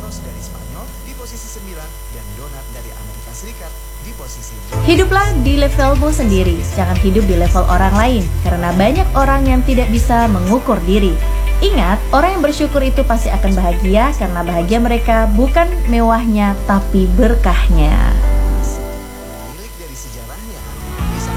Carlos dari Spanyol di posisi 9 dan Donat dari Amerika Serikat di posisi 2. Hiduplah di levelmu sendiri, jangan hidup di level orang lain, karena banyak orang yang tidak bisa mengukur diri. Ingat, orang yang bersyukur itu pasti akan bahagia, karena bahagia mereka bukan mewahnya, tapi berkahnya.